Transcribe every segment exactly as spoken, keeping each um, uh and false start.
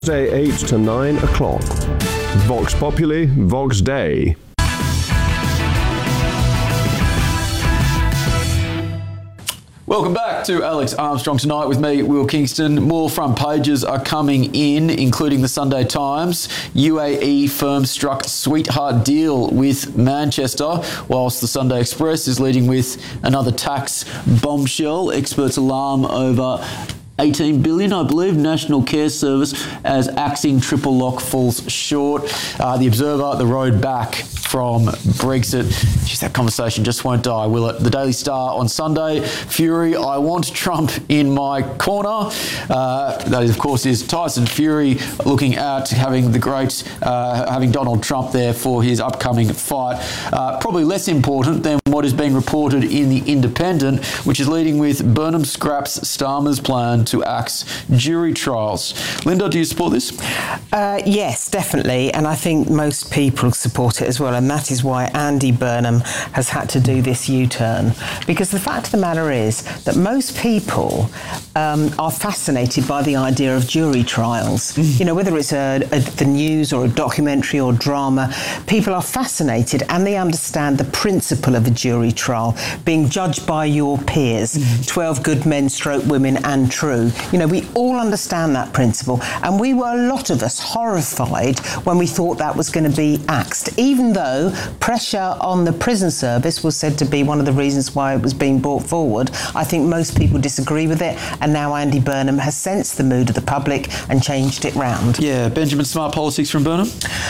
Thursday eight to nine o'clock. Vox Populi, Vox Dei. Welcome back to Alex Armstrong Tonight with me, Will Kingston. More front pages are coming in, including the Sunday Times. U A E firm struck sweetheart deal with Manchester, whilst the Sunday Express is leading with another tax bombshell. Experts alarm over eighteen billion, I believe, National Care Service as axing triple lock falls short. Uh, the Observer, the road back from Brexit. Geez, that conversation just won't die, will it? The Daily Star on Sunday. Fury, I want Trump in my corner. Uh, that, of course, is Tyson Fury looking at having the great, uh, having Donald Trump there for his upcoming fight. Uh, probably less important than what is being reported in The Independent, which is leading with Burnham scraps Starmer's plan to axe jury trials. Linda, do you support this? Uh, yes, definitely. And I think most people support it as well. And that is why Andy Burnham has had to do this U-turn. Because the fact of the matter is that most people um, are fascinated by the idea of jury trials. Mm. You know, whether it's a, a, the news or a documentary or drama, people are fascinated and they understand the principle of a jury trial, being judged by your peers, mm. twelve good men stroke women and true. You know, we all understand that principle. And we were, a lot of us, horrified when we thought that was going to be axed, even though pressure on the prison service was said to be one of the reasons why it was being brought forward. I think most people disagree with it, and now Andy Burnham has sensed the mood of the public and changed it round. Yeah, Benjamin, smart politics from Burnham?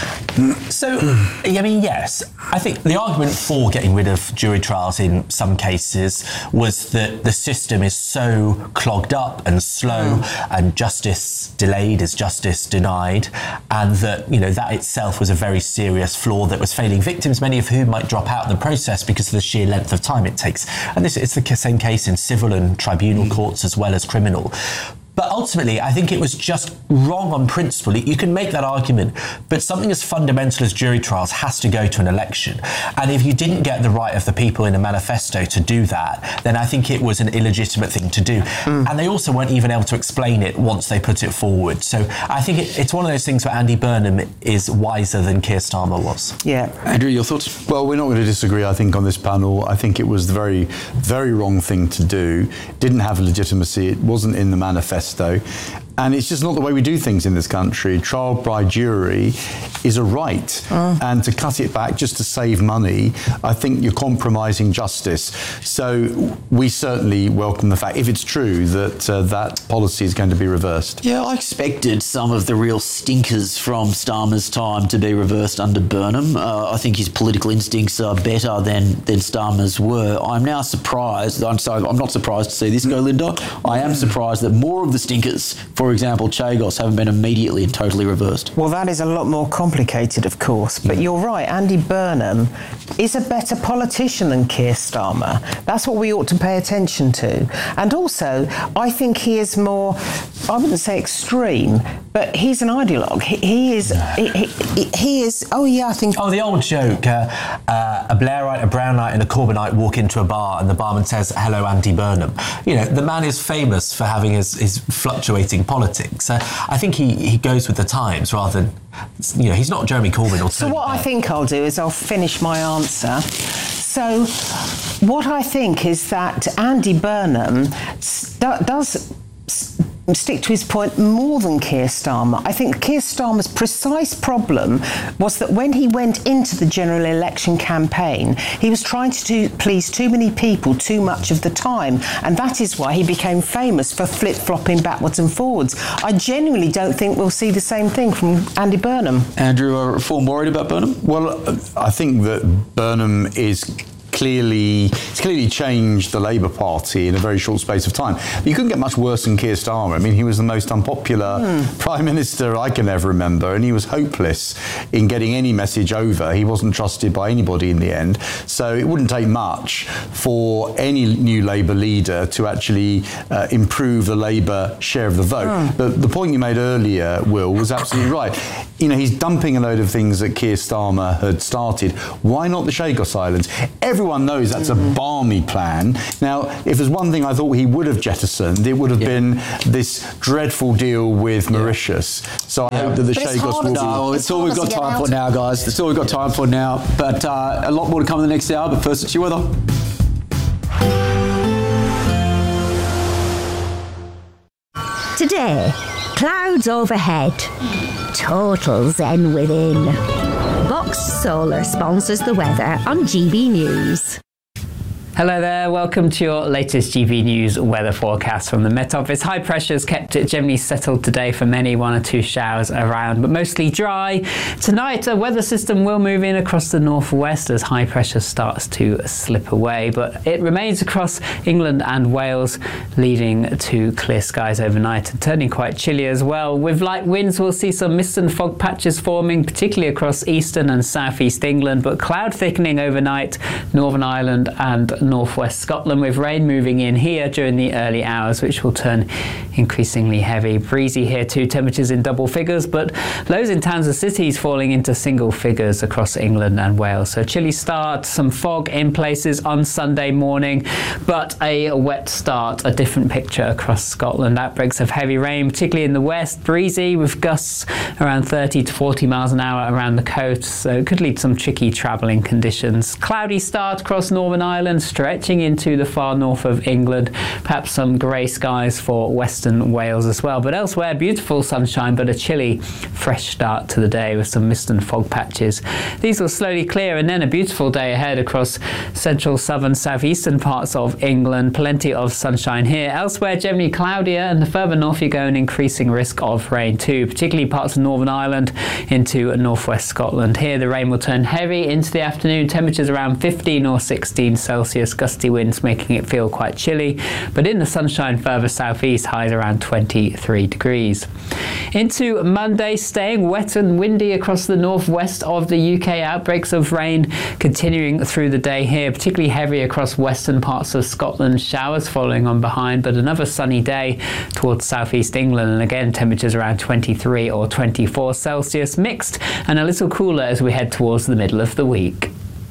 So, I mean, yes, I think the argument for getting rid of jury trials in some cases was that the system is so clogged up and slow mm. and justice delayed is justice denied, and that, you know, that itself was a very serious flaw that was failing victims, many of whom might drop out in the process because of the sheer length of time it takes. And this it's the same case in civil and tribunal mm. courts as well as criminal. But ultimately, I think it was just wrong on principle. You can make that argument, but something as fundamental as jury trials has to go to an election. And if you didn't get the right of the people in a manifesto to do that, then I think it was an illegitimate thing to do. Mm. And they also weren't even able to explain it once they put it forward. So I think it, it's one of those things where Andy Burnham is wiser than Keir Starmer was. Yeah. Andrew, your thoughts? Well, we're not going to disagree, I think, on this panel. I think it was the very, very wrong thing to do. Didn't have legitimacy. It wasn't in the manifesto. And it's just not the way we do things in this country. Trial by jury is a right. Mm. And to cut it back just to save money, I think you're compromising justice. So we certainly welcome the fact, if it's true, that uh, that policy is going to be reversed. Yeah, I expected some of the real stinkers from Starmer's time to be reversed under Burnham. Uh, I think his political instincts are better than, than Starmer's were. I'm now surprised, I'm sorry, I'm not surprised to see this go, Linda. I am surprised that more of the stinkers, for example, Chagos, haven't been immediately and totally reversed. Well, that is a lot more complicated, of course. But you're right, Andy Burnham is a better politician than Keir Starmer. That's what we ought to pay attention to. And also, I think he is more, I wouldn't say extreme, but he's an ideologue. He, he is, he, he, he is, oh yeah, I think... Oh, the old joke, uh, uh, a Blairite, a Brownite and a Corbynite walk into a bar and the barman says, hello, Andy Burnham. You know, the man is famous for having his, his fluctuating politics. Uh, I think he, he goes with the times rather than, you know, he's not Jeremy Corbyn or... So what I think I'll do is I'll finish my answer. So what I think is that Andy Burnham st- does... St- stick to his point more than Keir Starmer. I think Keir Starmer's precise problem was that when he went into the general election campaign, he was trying to do, please too many people too much of the time, and that is why he became famous for flip-flopping backwards and forwards. I genuinely don't think we'll see the same thing from Andy Burnham. Andrew, are Reform worried about Burnham? Well, I think that Burnham is... Clearly, it's clearly changed the Labour Party in a very short space of time. But you couldn't get much worse than Keir Starmer. I mean, he was the most unpopular mm. Prime Minister I can ever remember, and he was hopeless in getting any message over. He wasn't trusted by anybody in the end. So it wouldn't take much for any new Labour leader to actually uh, improve the Labour share of the vote. Mm. But the point you made earlier, Will, was absolutely right. You know, he's dumping a load of things that Keir Starmer had started. Why not the Chagos Islands? Everyone everyone knows that's a balmy plan. Now, if there's one thing I thought he would have jettisoned, it would have yeah. been this dreadful deal with Mauritius. So I yeah. hope that the Chagos will... No, it's, it's all we've got time out. for now, guys. It's all we've got time for now. But uh, a lot more to come in the next hour. But first, it's your weather. Today, clouds overhead, total zen within. Vox Solar sponsors the weather on G B News. Hello there, welcome to your latest G B News weather forecast from the Met Office. High pressure's kept it generally settled today for many, one or two showers around, but mostly dry. Tonight, a weather system will move in across the northwest as high pressure starts to slip away, but it remains across England and Wales, leading to clear skies overnight and turning quite chilly as well. With light winds, we'll see some mist and fog patches forming, particularly across eastern and southeast England, but cloud thickening overnight, Northern Ireland and northwest Scotland, with rain moving in here during the early hours, which will turn increasingly heavy. Breezy here too, temperatures in double figures, but lows in towns and cities falling into single figures across England and Wales. So chilly start, some fog in places on Sunday morning, but a wet start, a different picture across Scotland. Outbreaks of heavy rain, particularly in the west, breezy with gusts around thirty to forty miles an hour around the coast, so it could lead to some tricky travelling conditions. Cloudy start across Northern Ireland, stretching into the far north of England, perhaps some grey skies for western Wales as well, but elsewhere beautiful sunshine, but a chilly fresh start to the day with some mist and fog patches. These will slowly clear, and then a beautiful day ahead across central, southern, southeastern parts of England. Plenty of sunshine here. Elsewhere generally cloudier, and the further north you go, an increasing risk of rain too, particularly parts of Northern Ireland into northwest Scotland. Here the rain will turn heavy into the afternoon, temperatures around fifteen or sixteen Celsius, gusty winds making it feel quite chilly, but in the sunshine further southeast, highs around twenty-three degrees. Into Monday, staying wet and windy across the northwest of the U K. Outbreaks of rain continuing through the day here, particularly heavy across western parts of Scotland, showers following on behind, but another sunny day towards southeast England, and again temperatures around twenty-three or twenty-four Celsius, mixed and a little cooler as we head towards the middle of the week.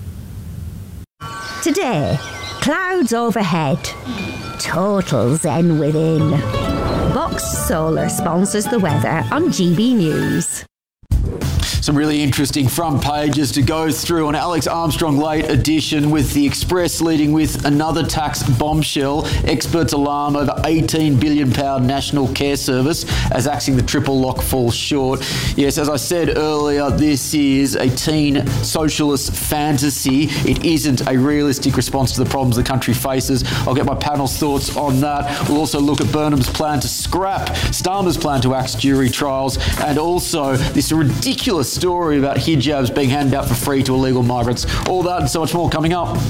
Today, clouds overhead, total zen within. Vox Solar sponsors the weather on G B News. Some really interesting front pages to go through on Alex Armstrong Late Edition, with the Express leading with another tax bombshell. Experts alarm over eighteen billion pound National Care Service as axing the triple lock falls short. Yes, as I said earlier, this is a teen socialist fantasy. It isn't a realistic response to the problems the country faces. I'll get my panel's thoughts on that. We'll also look at Burnham's plan to scrap Starmer's plan to axe jury trials, and also this ridiculous story about hijabs being handed out for free to illegal migrants. All that and so much more coming up.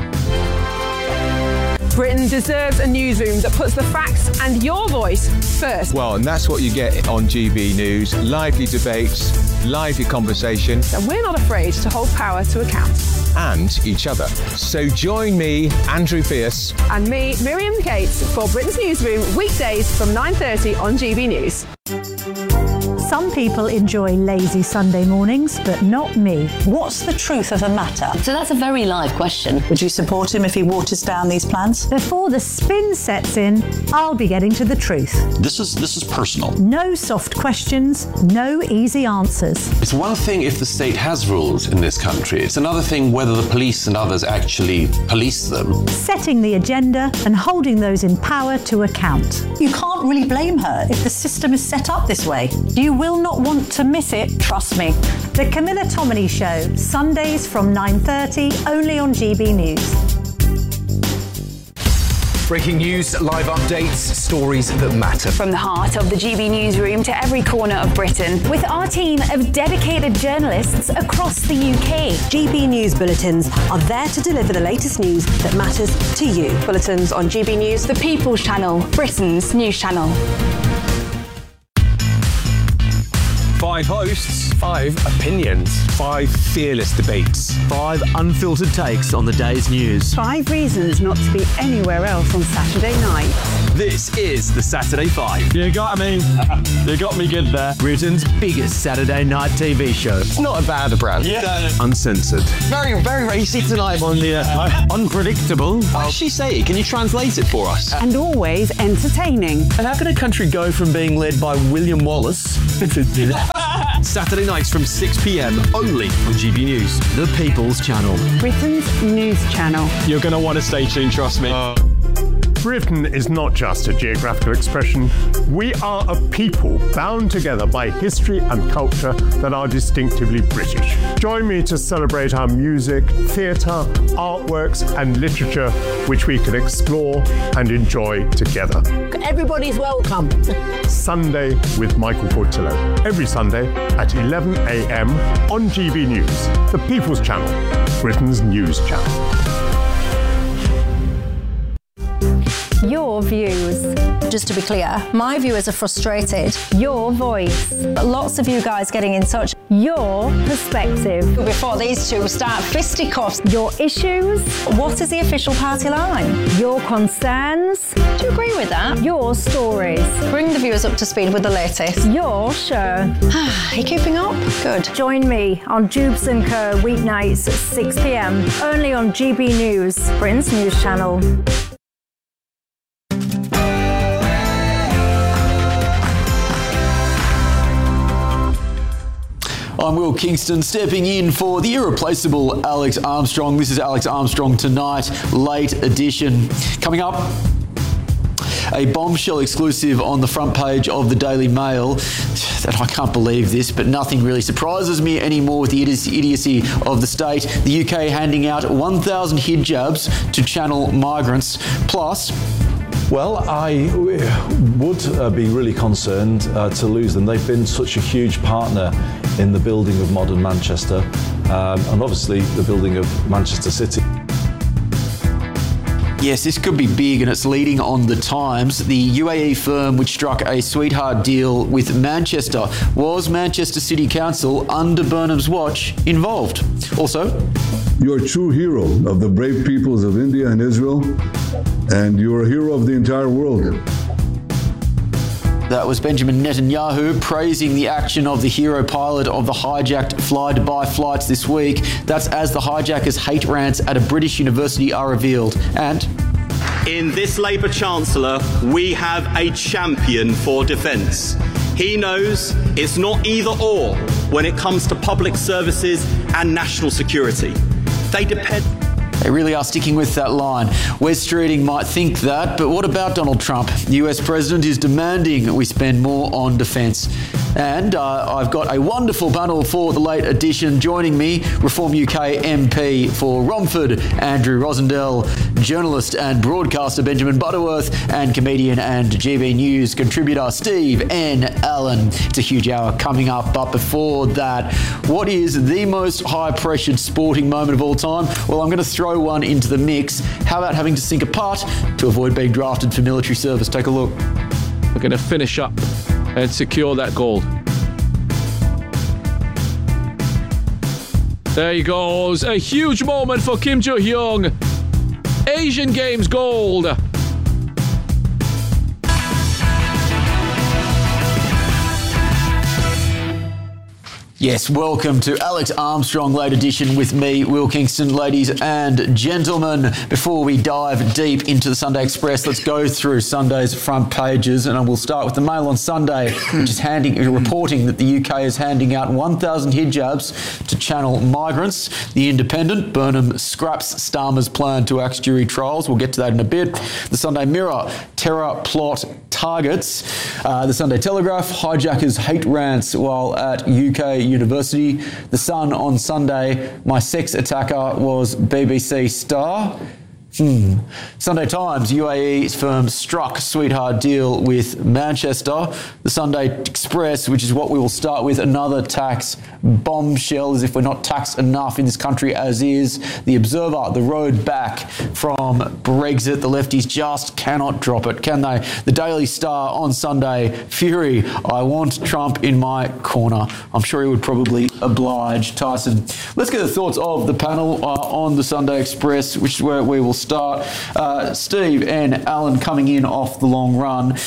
Britain deserves a newsroom that puts the facts and your voice first. Well, and that's what you get on G B News. Lively debates, lively conversation. And we're not afraid to hold power to account. And each other. So join me, Andrew Pierce. And me, Miriam Cates, for Britain's Newsroom, weekdays from nine thirty on G B News. Some people enjoy lazy Sunday mornings, but not me. What's the truth of the matter? So that's a very live question. Would you support him if he waters down these plans? Before the spin sets in, I'll be getting to the truth. This is this is personal. No soft questions, no easy answers. It's one thing if the state has rules in this country. It's another thing whether the police and others actually police them. Setting the agenda and holding those in power to account. You can't really blame her if the system is set up this way. You will not want to miss it, trust me. The Camilla Tominey Show, Sundays from nine thirty, only on G B News. Breaking news, live updates, stories that matter. From the heart of the G B Newsroom to every corner of Britain, with our team of dedicated journalists across the U K. G B News Bulletins are there to deliver the latest news that matters to you. Bulletins on G B News, the People's Channel, Britain's news channel. Five hosts, five opinions, five fearless debates, five unfiltered takes on the day's news. Five reasons not to be anywhere else on Saturday night. This is the Saturday Five. You got me. You got me good there. Britain's biggest Saturday night T V show. It's not a bad brand. Yeah. Uncensored. Very, very racy tonight. On the uh, unpredictable. What does she say? Can you translate it for us? And always entertaining. And how can a country go from being led by William Wallace Saturday nights from six p.m. only on G B News, the People's Channel. Britain's news channel. You're going to want to stay tuned, trust me. Uh. Britain is not just a geographical expression. We are a people bound together by history and culture that are distinctively British. Join me to celebrate our music, theatre, artworks and literature, which we can explore and enjoy together. Everybody's welcome. Sunday with Michael Portillo. Every Sunday at eleven a.m. on G B News, the People's Channel, Britain's news channel. Your views. Just to be clear, my viewers are frustrated. Your voice. Lots of you guys getting in touch. Your perspective. Before these two start fisticuffs. Your issues. What is the official party line? Your concerns. Do you agree with that? Your stories. Bring the viewers up to speed with the latest. Your show. Are you keeping up? Good. Join me on Jubes and Co weeknights at six p.m. only on G B News, Britain's news channel. I'm Will Kingston, stepping in for the irreplaceable Alex Armstrong. This is Alex Armstrong Tonight, late edition. Coming up, a bombshell exclusive on the front page of the Daily Mail. That I can't believe this, but nothing really surprises me anymore with the idiocy of the state. The U K handing out one thousand hijabs to channel migrants. Plus, well, I would uh, be really concerned uh, to lose them. They've been such a huge partner in the building of modern Manchester, um, and obviously the building of Manchester City. Yes, this could be big, and it's leading on the Times. The U A E firm which struck a sweetheart deal with Manchester. Was Manchester City Council, under Burnham's watch, involved? Also, you're a true hero of the brave peoples of India and Israel, and you're a hero of the entire world. That was Benjamin Netanyahu praising the action of the hero pilot of the hijacked fly-Dubai flights this week. That's as the hijackers' hate rants at a British university are revealed. And in this Labour Chancellor, we have a champion for defence. He knows it's not either or when it comes to public services and national security. They depend... They really are sticking with that line. Wes Streeting might think that, but what about Donald Trump? The U S president is demanding we spend more on defence. And uh, I've got a wonderful panel for the late edition. Joining me, Reform U K M P for Romford, Andrew Rosendale, journalist and broadcaster Benjamin Butterworth, and comedian and G B News contributor Steve N. Allen. It's a huge hour coming up, but before that, what is the most high-pressured sporting moment of all time? Well, I'm going to throw one into the mix. How about having to sink a putt to avoid being drafted for military service? Take a look. We're going to finish up and secure that gold. There he goes. A huge moment for Kim Jo-hyung. Asian Games gold. Yes, welcome to Alex Armstrong Late Edition with me, Will Kingston. Ladies and gentlemen, before we dive deep into the Sunday Express, let's go through Sunday's front pages, and we'll start with the Mail on Sunday, which is handing, reporting that the U K is handing out one thousand hijabs to channel migrants. The Independent, Burnham scraps Starmer's plan to axe jury trials. We'll get to that in a bit. The Sunday Mirror, terror plot targets. Uh, the Sunday Telegraph, hijackers hate rants while at U K University. The Sun on Sunday, my sex attacker was B B C star. Hmm. Sunday Times, U A E firm struck sweetheart deal with Manchester. The Sunday Express, which is what we will start with, another tax bombshell, as if we're not taxed enough in this country as is. The Observer, the road back from Brexit. The lefties just cannot drop it, can they? The Daily Star on Sunday, Fury, I want Trump in my corner. I'm sure he would probably oblige. Tyson, let's get the thoughts of the panel uh, on the Sunday Express, which is where we will start. Uh, Steve and Alan coming in off the long run.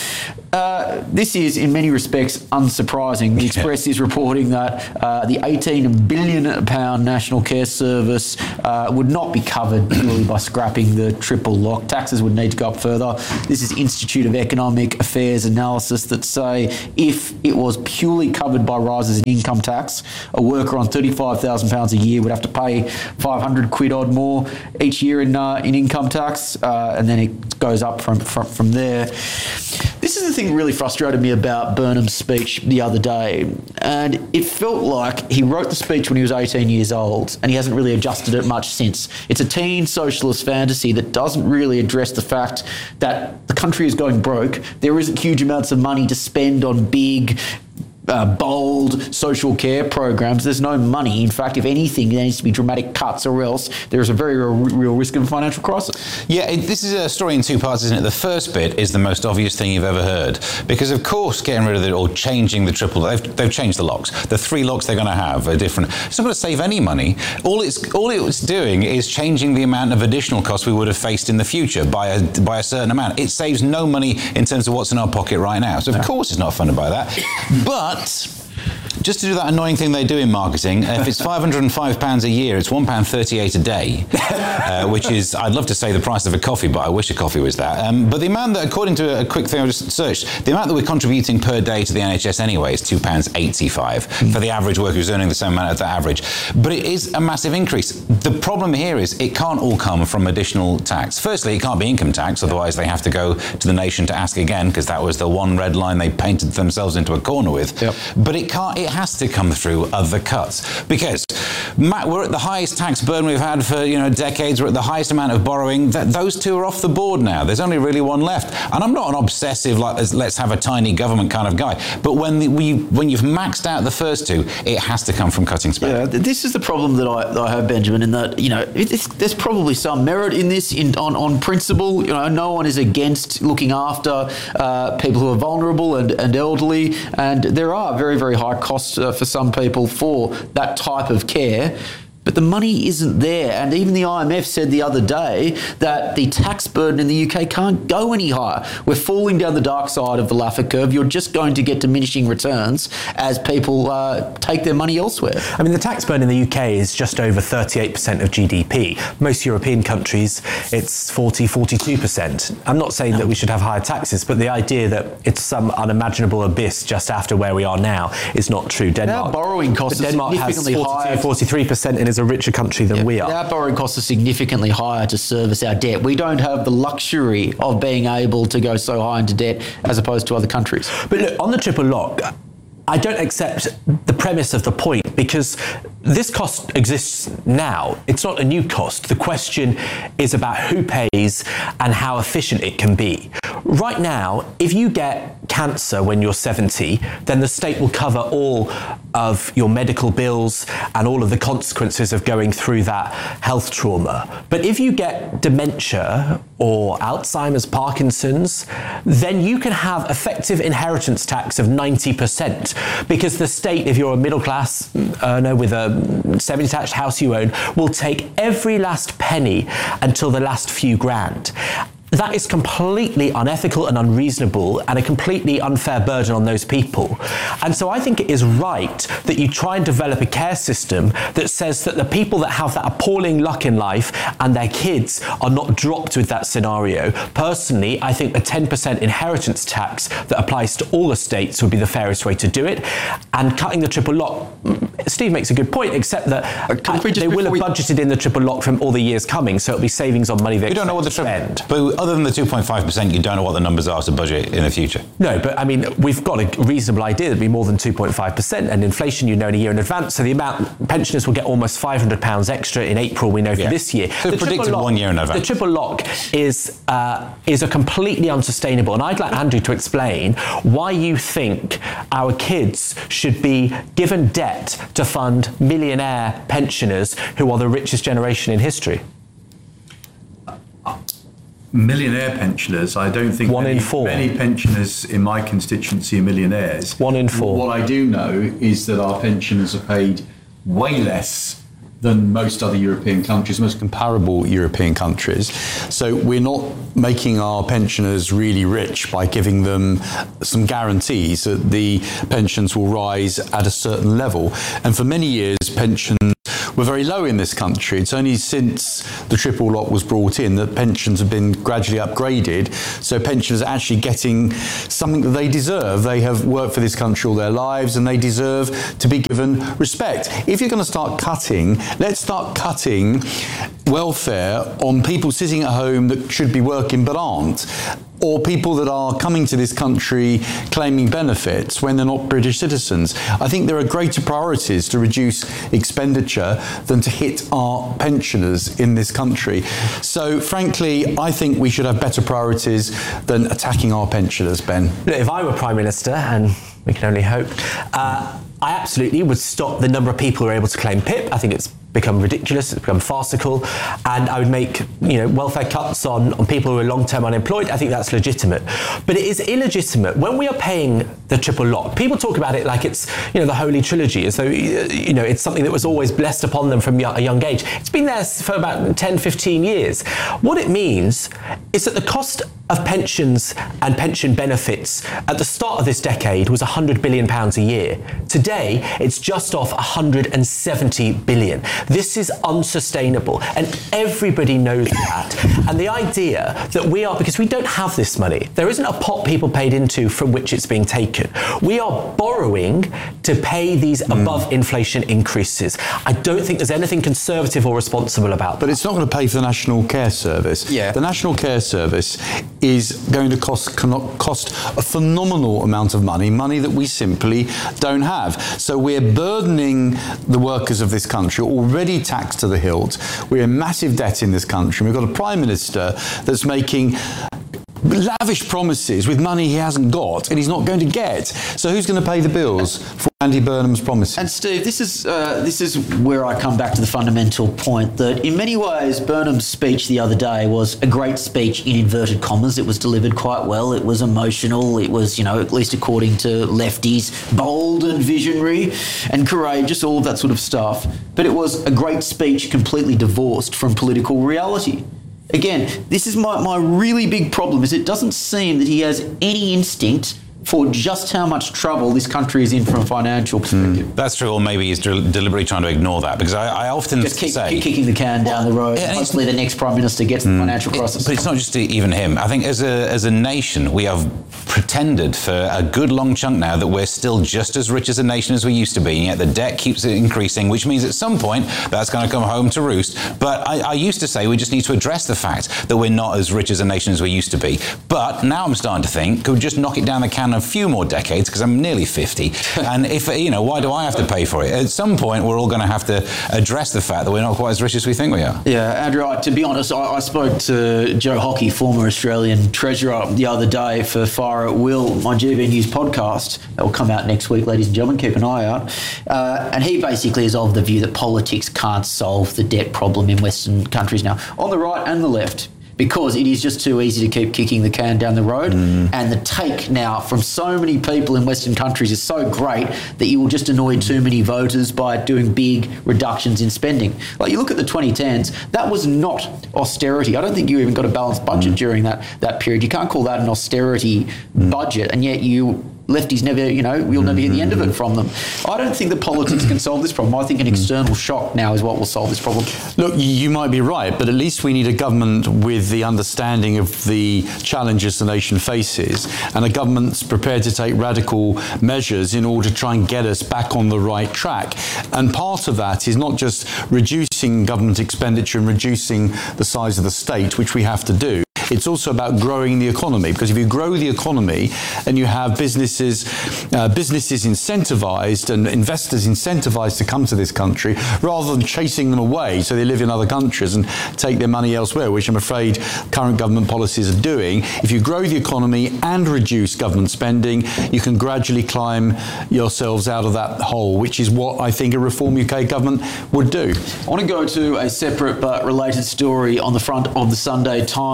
Uh, this is, in many respects, unsurprising. The Express is reporting that uh, the eighteen billion pound National Care Service uh, would not be covered purely by scrapping the triple lock. Taxes would need to go up further. This is Institute of Economic Affairs analysis that say if it was purely covered by rises in income tax, a worker on thirty-five thousand pounds a year would have to pay five hundred quid odd more each year in uh, in income tax, uh, and then it goes up from, from, from there. This is the thing that really frustrated me about Burnham's speech the other day, and it felt like he wrote the speech when he was eighteen years old and he hasn't really adjusted it much since. It's a teen socialist fantasy that doesn't really address the fact that the country is going broke. There isn't huge amounts of money to spend on big, Uh, bold social care programs. There's no money. In fact, if anything, there needs to be dramatic cuts, or else there's a very real, real risk of a financial crisis. Yeah, it, this is a story in two parts, isn't it? The first bit is the most obvious thing you've ever heard, because of course getting rid of it or changing the triple, they've, they've changed the locks. The three locks they're going to have are different. It's not going to save any money. All it's all it's doing is changing the amount of additional costs we would have faced in the future by a by a certain amount. It saves no money in terms of what's in our pocket right now. So of course it's not funded by that. But just to do that annoying thing they do in marketing, if it's five hundred and five pounds a year, it's one pound thirty-eight a day, uh, which is, I'd love to say the price of a coffee, but I wish a coffee was that. Um, but the amount that, according to a quick thing I just searched, the amount that we're contributing per day to the N H S anyway is two pounds eighty-five mm. for the average worker who's earning the same amount as that average. But it is a massive increase. The problem here is it can't all come from additional tax. Firstly, it can't be income tax, otherwise they have to go to the nation to ask again, because that was the one red line they painted themselves into a corner with. Yep. But it can't. It has to come through other cuts, because Matt, we're at the highest tax burden we've had for you know decades. We're at the highest amount of borrowing. That those two are off the board now. There's only really one left. And I'm not an obsessive like let's have a tiny government kind of guy. But when the, we when you've maxed out the first two, it has to come from cutting spending. Yeah, this is the problem that I, that I have, Benjamin, in that you know it's, there's probably some merit in this in, on on principle. You know, no one is against looking after uh, people who are vulnerable and, and elderly, and there are very very high costs uh, for some people for that type of care. But the money isn't there. And even the I M F said the other day that the tax burden in the U K can't go any higher. We're falling down the dark side of the Laffer curve. You're just going to get diminishing returns as people uh, take their money elsewhere. I mean, the tax burden in the U K is just over thirty-eight percent of G D P. Most European countries, it's forty, forty-two percent. I'm not saying no. that we should have higher taxes, but the idea that it's some unimaginable abyss just after where we are now is not true. Denmark, our borrowing costs are Denmark significantly has forty-two, higher. forty-three percent and is a richer country than yeah, we are. Our borrowing costs are significantly higher to service our debt. We don't have the luxury of being able to go so high into debt as opposed to other countries. But look, on the triple lock, I don't accept the premise of the point, because this cost exists now. It's not a new cost. The question is about who pays and how efficient it can be. Right now, if you get cancer when you're seventy, then the state will cover all of your medical bills and all of the consequences of going through that health trauma. But if you get dementia or Alzheimer's, Parkinson's, then you can have effective inheritance tax of ninety percent, because the state, if you're a middle class earner with a semi-detached house you own, will take every last penny until the last few grand. That is completely unethical and unreasonable, and a completely unfair burden on those people. And so I think it is right that you try and develop a care system that says that the people that have that appalling luck in life and their kids are not dropped with that scenario. Personally, I think a ten percent inheritance tax that applies to all estates would be the fairest way to do it. And cutting the triple lock, Steve makes a good point, except that uh, they will have we... budgeted in the triple lock from all the years coming, so it'll be savings on money they we don't know what the spend. But other than the two point five percent, you don't know what the numbers are to budget in the future. No, but I mean, we've got a reasonable idea that'd be more than two point five percent, and inflation you know in a year in advance, so the amount pensioners will get almost five hundred pounds extra in April, we know for yeah. this year. So the predicted lock, one year in advance. The triple lock is, uh, is a completely unsustainable, and I'd like Andrew to explain why you think our kids should be given debt to fund millionaire pensioners who are the richest generation in history. Millionaire pensioners, I don't think One many, in four. many pensioners in my constituency are millionaires. One in four. What I do know is that our pensioners are paid way less than most other European countries, most comparable European countries. So we're not making our pensioners really rich by giving them some guarantees that the pensions will rise at a certain level. And for many years, pensions were very low in this country. It's only since the triple lock was brought in that pensions have been gradually upgraded. So pensioners are actually getting something that they deserve. They have worked for this country all their lives and they deserve to be given respect. If you're going to start cutting, let's start cutting welfare on people sitting at home that should be working but aren't, or people that are coming to this country claiming benefits when they're not British citizens. I think there are greater priorities to reduce expenditure than to hit our pensioners in this country. So frankly, I think we should have better priorities than attacking our pensioners, Ben. If I were Prime Minister, and we can only hope, uh, I absolutely would stop the number of people who are able to claim P I P. I think it's become ridiculous, it's become farcical, and I would make, you know, welfare cuts on, on people who are long-term unemployed. I think that's legitimate. But it is illegitimate when we are paying the triple lock. People talk about it like it's, you know, the Holy Trilogy, as though, you know, it's something that was always blessed upon them from a young age. It's been there for about ten, fifteen years. What it means is that the cost of pensions and pension benefits at the start of this decade was one hundred billion pounds a year. Today, it's just off one hundred seventy billion. This is unsustainable, and everybody knows that. And the idea that we are, because we don't have this money, there isn't a pot people paid into from which it's being taken. We are borrowing to pay these mm. above inflation increases. I don't think there's anything conservative or responsible about that. But it's not going to pay for the National Care Service. Yeah. The National Care Service is going to cost cost a phenomenal amount of money, money that we simply don't have. So we're burdening the workers of this country, already taxed to the hilt. We're in massive debt in this country. We've got a Prime Minister that's making lavish promises with money he hasn't got and he's not going to get. So who's going to pay the bills for Andy Burnham's promises? And Steve, this is uh, this is where I come back to the fundamental point that in many ways Burnham's speech the other day was a great speech in inverted commas. It was delivered quite well. It was emotional. It was, you know, at least according to lefties, bold and visionary and courageous, all of that sort of stuff. But it was a great speech completely divorced from political reality. Again, this is my, my really big problem, is it doesn't seem that he has any instinct for just how much trouble this country is in from a financial perspective. Mm. That's true, or maybe he's del- deliberately trying to ignore that, because I, I often just keep, say... keep kicking the can down the road. Yeah, hopefully the next Prime Minister gets mm. the financial crisis. But it's not just even him. I think as a as a nation, we have pretended for a good long chunk now that we're still just as rich as a nation as we used to be, and yet the debt keeps increasing, which means at some point that's going to come home to roost. But I, I used to say we just need to address the fact that we're not as rich as a nation as we used to be. But now I'm starting to think, could we just knock it down the can a few more decades, because I'm nearly fifty, and if, you know, why do I have to pay for it? At some point, we're all going to have to address the fact that we're not quite as rich as we think we are. Yeah, Andrew, I, to be honest, I, I spoke to Joe Hockey, former Australian Treasurer, the other day for Fire at Will, my G B News podcast. That will come out next week, ladies and gentlemen. Keep an eye out. Uh, and he basically is of the view that politics can't solve the debt problem in Western countries now, on the right and the left, because it is just too easy to keep kicking the can down the road. Mm. And the take now from so many people in Western countries is so great that you will just annoy too many voters by doing big reductions in spending. Like, you look at the twenty tens, that was not austerity. I don't think you even got a balanced budget mm. during that, that period. You can't call that an austerity mm. budget, and yet you... lefties never, you know, we'll never hear the end of it from them. I don't think that politics can solve this problem. I think an external shock now is what will solve this problem. Look, you might be right, but at least we need a government with the understanding of the challenges the nation faces, and a government that's prepared to take radical measures in order to try and get us back on the right track. And part of that is not just reducing government expenditure and reducing the size of the state, which we have to do. It's also about growing the economy, because if you grow the economy and you have businesses uh, businesses incentivized and investors incentivized to come to this country rather than chasing them away so they live in other countries and take their money elsewhere, which I'm afraid current government policies are doing, if you grow the economy and reduce government spending, you can gradually climb yourselves out of that hole, which is what I think a Reform U K government would do. I want to go to a separate but related story on the front of the Sunday Times, if we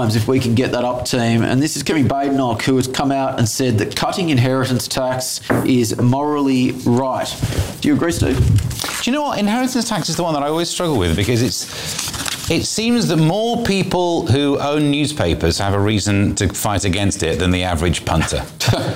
can get that up, team. And this is Kemi Badenoch, who has come out and said that cutting inheritance tax is morally right. Do you agree, Steve? Do you know what? Inheritance tax is the one that I always struggle with because it's... It seems that more people who own newspapers have a reason to fight against it than the average punter.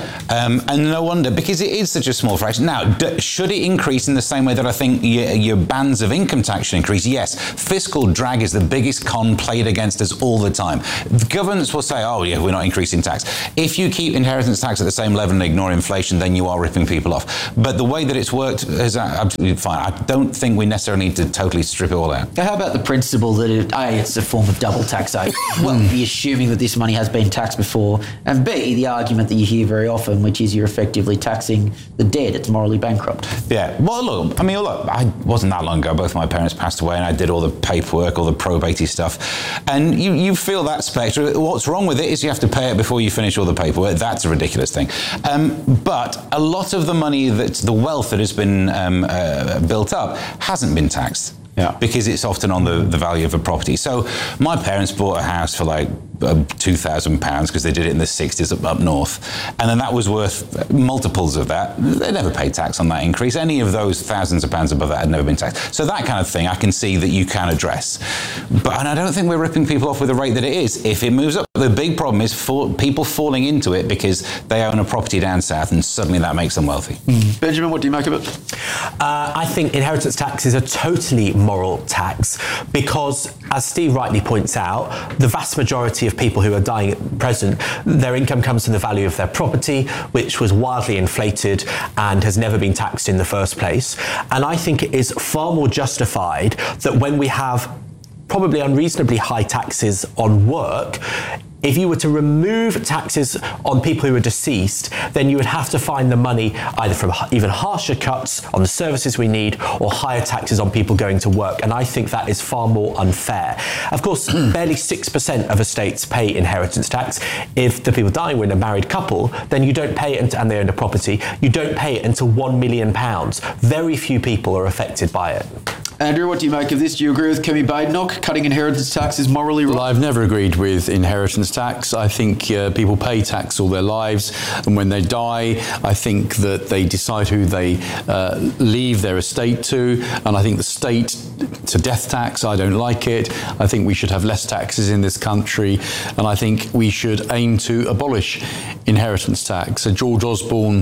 um, and no wonder, because it is such a small fraction. Now, d- should it increase in the same way that I think your, your bands of income tax should increase? Yes. Fiscal drag is the biggest con played against us all the time. The governments will say, oh, yeah, we're not increasing tax. If you keep inheritance tax at the same level and ignore inflation, then you are ripping people off. But the way that it's worked is absolutely fine. I don't think we necessarily need to totally strip it all out. How about the principle that it, A, it's a form of double taxation. Well, you're assuming that this money has been taxed before, and B, the argument that you hear very often, which is you're effectively taxing the dead. It's morally bankrupt. Yeah. Well, look, I mean, look, I wasn't that long ago. Both my parents passed away, and I did all the paperwork, all the probatey stuff. And you, you feel that spectrum. What's wrong with it is you have to pay it before you finish all the paperwork. That's a ridiculous thing. Um, but a lot of the money, that the wealth that has been um, uh, built up hasn't been taxed. Yeah. Because it's often on the, the value of a property. So my parents bought a house for like uh, two thousand pounds because they did it in the sixties up, up north. And then that was worth multiples of that. They never paid tax on that increase. Any of those thousands of pounds above that had never been taxed. So that kind of thing I can see that you can address. But and I don't think we're ripping people off with the rate that it is. If it moves up, the big problem is for people falling into it because they own a property down south and suddenly that makes them wealthy. Mm. Benjamin, what do you make of it? Uh, I think inheritance tax is a totally moral tax because, as Steve rightly points out, the vast majority of people who are dying at present, their income comes from the value of their property, which was wildly inflated and has never been taxed in the first place. And I think it is far more justified that when we have probably unreasonably high taxes on work, if you were to remove taxes on people who are deceased, then you would have to find the money either from even harsher cuts on the services we need or higher taxes on people going to work. And I think that is far more unfair. Of course, barely six percent of estates pay inheritance tax. If the people dying were in a married couple, then you don't pay it and they own a property. You don't pay it until one million pounds. Very few people are affected by it. Andrew, what do you make of this? Do you agree with Kemi Badenoch? Cutting inheritance tax is morally right? Well, I've never agreed with inheritance tax. I think uh, people pay tax all their lives, and when they die, I think that they decide who they uh, leave their estate to, and I think the state to death tax, I don't like it. I think we should have less taxes in this country, and I think we should aim to abolish inheritance tax. So George Osborne,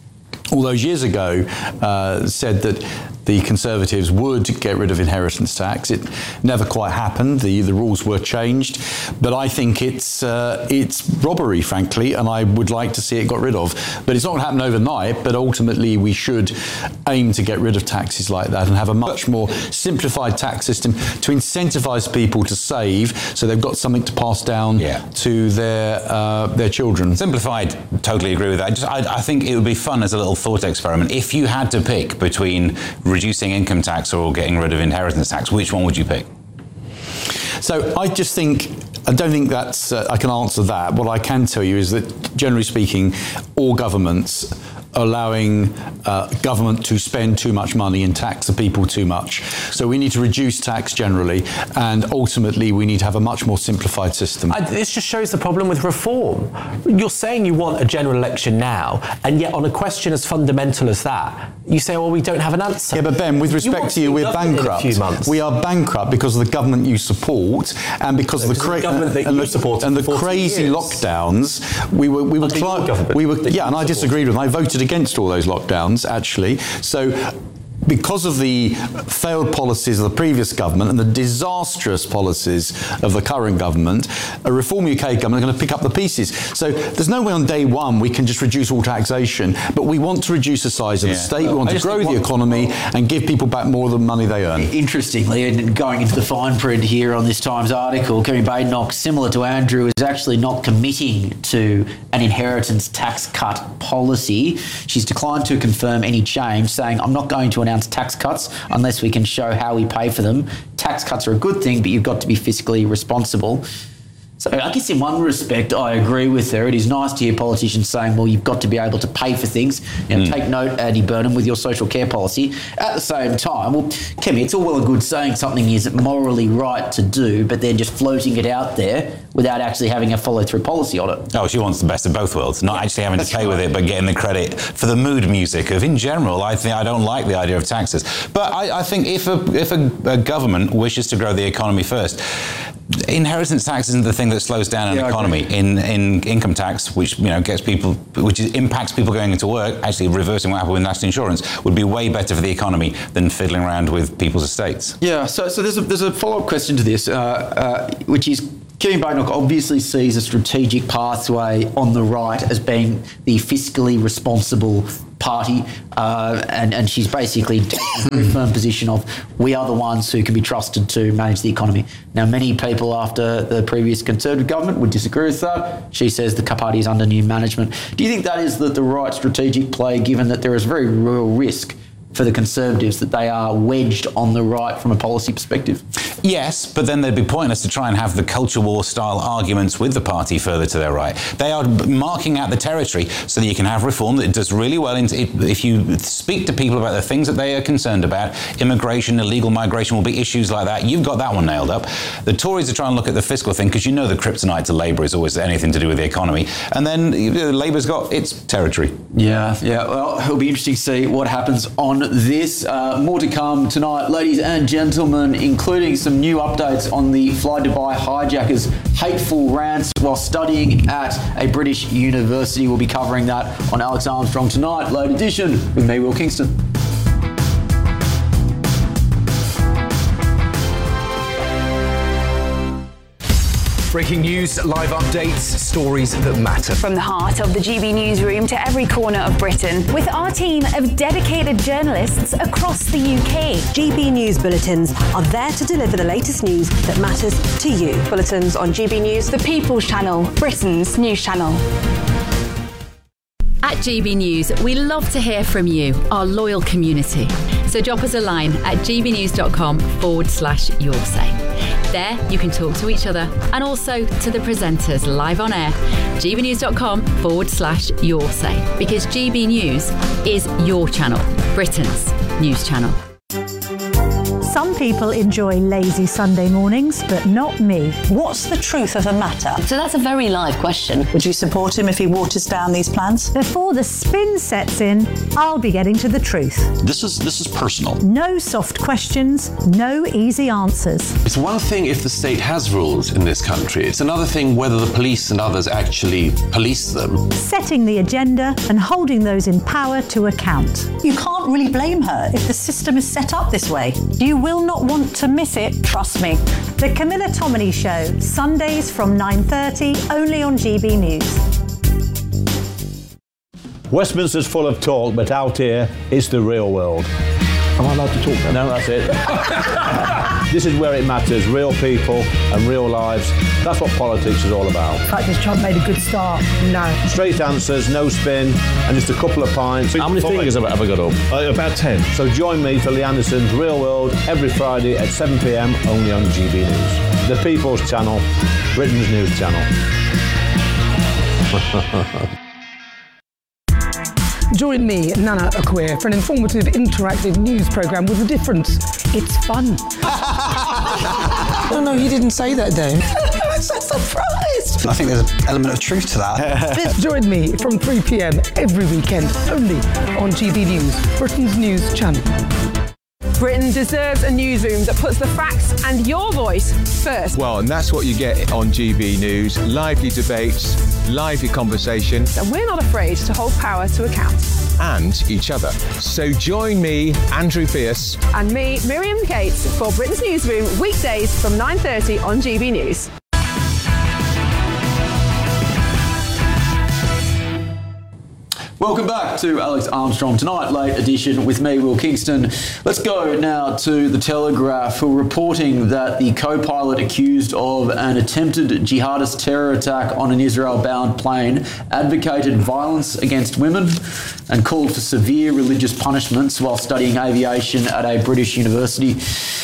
all those years ago, uh, said that the Conservatives would get rid of inheritance tax. It never quite happened. The the rules were changed, but I think it's uh, it's robbery, frankly, and I would like to see it got rid of. But it's not going to happen overnight. But ultimately, we should aim to get rid of taxes like that and have a much more simplified tax system to incentivise people to save, so they've got something to pass down yeah. to their uh, their children. Simplified, totally agree with that. Just, I, I think it would be fun as a little thought experiment. If you had to pick between reducing income tax or getting rid of inheritance tax, which one would you pick? So I just think, I don't think that's, uh, I can answer that. What I can tell you is that, generally speaking, all governments allowing uh, government to spend too much money and tax the people too much. So we need to reduce tax generally, and ultimately we need to have a much more simplified system. I, this just shows the problem with reform. You're saying you want a general election now, and yet on a question as fundamental as that, you say, well, we don't have an answer. Yeah, but Ben, with respect to you, we're bankrupt. We are bankrupt because of the government you support, and because of the, cra- the government that and you the, support and the crazy years. lockdowns. We were we were cli- we were yeah, and I disagreed with them. I voted against all those lockdowns, actually. So because of the failed policies of the previous government and the disastrous policies of the current government, a Reform U K government are going to pick up the pieces. So there's no way on day one we can just reduce all taxation, but we want to reduce the size of yeah. the state, we want I to grow the economy and give people back more of the money they earn. Interestingly, and going into the fine print here on this Times article, Kemi Badenoch, similar to Andrew, is actually not committing to an inheritance tax cut policy. She's declined to confirm any change, saying, I'm not going to announce tax cuts unless we can show how we pay for them. Tax cuts are a good thing, but you've got to be fiscally responsible. So I guess in one respect, I agree with her. It is nice to hear politicians saying, well, you've got to be able to pay for things. You know, mm. Take note, Andy Burnham, with your social care policy. At the same time, well, Kemi, it's all well and good saying something is morally right to do, but then just floating it out there without actually having a follow-through policy on it. Oh, she wants the best of both worlds, not actually having That's to pay right. with it, but getting the credit for the mood music of, in general, I think I don't like the idea of taxes. But I, I think if a, if a, a government wishes to grow the economy first, inheritance tax isn't the thing that slows down an Yeah, economy. In in income tax, which you know gets people, which is, impacts people going into work, actually reversing what happened with national insurance, would be way better for the economy than fiddling around with people's estates. Yeah. So so there's a there's a follow up question to this, uh, uh, which is, Kemi Badenoch obviously sees a strategic pathway on the right as being the fiscally responsible party, uh, and, and she's basically taken a very firm position of, we are the ones who can be trusted to manage the economy. Now, many people after the previous Conservative government would disagree with that. She says the party is under new management. Do you think that is the, the right strategic play, given that there is very real risk for the Conservatives that they are wedged on the right from a policy perspective? Yes, but then they'd be pointless to try and have the culture war style arguments with the party further to their right. They are marking out the territory so that you can have reform that does really well. Into it, if you speak to people about the things that they are concerned about, immigration, illegal migration will be issues like that. You've got that one nailed up. The Tories are trying to look at the fiscal thing because you know the kryptonite to Labour is always anything to do with the economy. And then you know, Labour's got its territory. Yeah, yeah. Well, it'll be interesting to see what happens on this. Uh, more to come tonight, ladies and gentlemen, including some new updates on the Fly Dubai hijackers' hateful rants while studying at a British university. We'll be covering that on Alex Armstrong tonight, late edition, with me, Will Kingston. Breaking news, live updates, stories that matter. From the heart of the G B newsroom to every corner of Britain, with our team of dedicated journalists across the U K. G B News Bulletins are there to deliver the latest news that matters to you. Bulletins on G B News, the People's Channel, Britain's news channel. At G B News, we love to hear from you, our loyal community. So drop us a line at gbnews.com forward slash your say. There, you can talk to each other and also to the presenters live on air. gbnews.com forward slash your say. Because G B News is your channel, Britain's news channel. Some people enjoy lazy Sunday mornings, but not me. What's the truth of the matter? So that's a very live question. Would you support him if he waters down these plans? Before the spin sets in, I'll be getting to the truth. This is this is personal. No soft questions, no easy answers. It's one thing if the state has rules in this country. It's another thing whether the police and others actually police them. Setting the agenda and holding those in power to account. You can't really blame her if the system is set up this way. You will not want to miss it, trust me. The Camilla Tominey Show, Sundays from nine thirty, only on G B News. Westminster's full of talk, but out here, it's the real world. Am I allowed to talk now? No, that's it. This is where it matters, real people and real lives. That's what politics is all about. In fact, this Trump made a good start. No. Straight answers, no spin, and just a couple of pints. How many fingers have I got up? Uh, about ten. So join me for Lee Anderson's Real World every Friday at seven p m only on G B News. The People's Channel, Britain's news channel. Join me, Nana Akua, for an informative, interactive news programme with a difference. It's fun. No, no, you didn't say that, Dave. I'm so surprised. I think there's an element of truth to that. Join me from three p m every weekend, only on G B News, Britain's news channel. Britain deserves a newsroom that puts the facts and your voice first. Well, and that's what you get on G B News. Lively debates, lively conversation. And we're not afraid to hold power to account. And each other. So join me, Andrew Pierce. And me, Miriam Gates, for Britain's Newsroom, weekdays from nine thirty on G B News. Welcome back to Alex Armstrong Tonight, late edition with me, Will Kingston. Let's go now to The Telegraph, who are reporting that the co-pilot accused of an attempted jihadist terror attack on an Israel-bound plane advocated violence against women and called for severe religious punishments while studying aviation at a British university.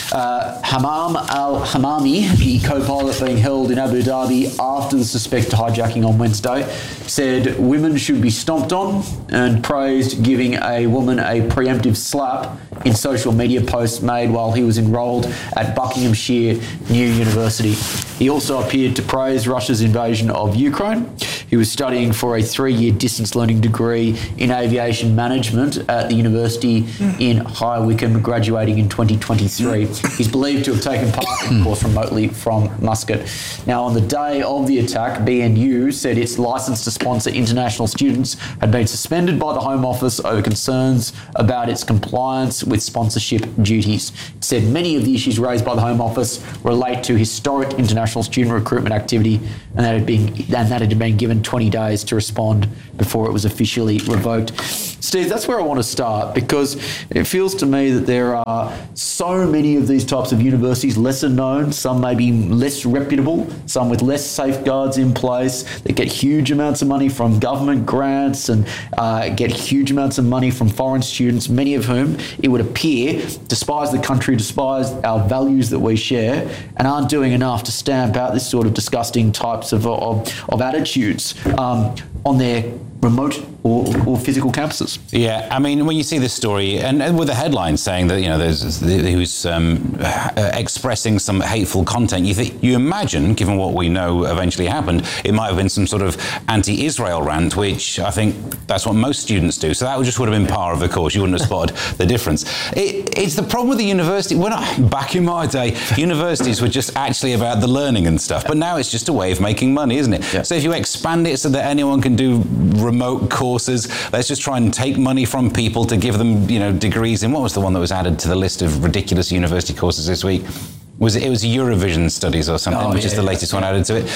Uh, Hamam al-Hamami, the co-pilot being held in Abu Dhabi after the suspected hijacking on Wednesday, said women should be stomped on and praised giving a woman a preemptive slap in social media posts made while he was enrolled at Buckinghamshire New University. He also appeared to praise Russia's invasion of Ukraine. He was studying for a three-year distance learning degree in aviation management at the university in High Wycombe, graduating in twenty twenty-three. He's believed to have taken part, of course, remotely from Muscat. Now, on the day of the attack, B N U said its licence to sponsor international students had been suspended by the Home Office over concerns about its compliance with sponsorship duties. It said many of the issues raised by the Home Office relate to historic international student recruitment activity, and that had been and that had been given twenty days to respond before it was officially revoked. Steve, that's where I want to start, because it feels to me that there are so many of these types of universities, lesser known, some maybe less reputable, some with less safeguards in place, that get huge amounts of money from government grants and uh, get huge amounts of money from foreign students, many of whom, it would appear, despise the country, despise our values that we share, and aren't doing enough to stamp out this sort of disgusting types of, of, of attitudes um, on their remote or, or physical campuses. Yeah, I mean, when you see this story, and, and with a headline saying that, you know, there's who's um, uh, expressing some hateful content, you think, you imagine, given what we know eventually happened, it might have been some sort of anti-Israel rant, which I think that's what most students do. So that just would have been par of the course. You wouldn't have spotted the difference. It, it's the problem with the university. When I, back in my day, universities were just actually about the learning and stuff, but now it's just a way of making money, isn't it? Yeah. So if you expand it so that anyone can do remote courses, let's just try and take money from people to give them, you know, degrees in, what was the one that was added to the list of ridiculous university courses this week? Was it, it was Eurovision Studies or something, oh, which yeah, is the latest yeah. one added to it.